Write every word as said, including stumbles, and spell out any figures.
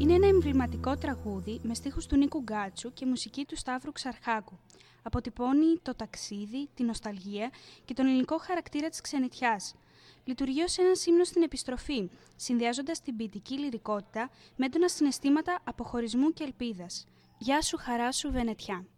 Είναι ένα εμβληματικό τραγούδι με στίχους του Νίκου Γκάτσου και μουσική του Σταύρου Ξαρχάκου. Αποτυπώνει το ταξίδι, την νοσταλγία και τον ελληνικό χαρακτήρα της ξενιτιάς. Λειτουργεί ως ένας ύμνος στην επιστροφή, συνδυάζοντας την ποιητική λυρικότητα με έντονα συναισθήματα αποχωρισμού και ελπίδας. Γεια σου, χαρά σου, Βενετιά.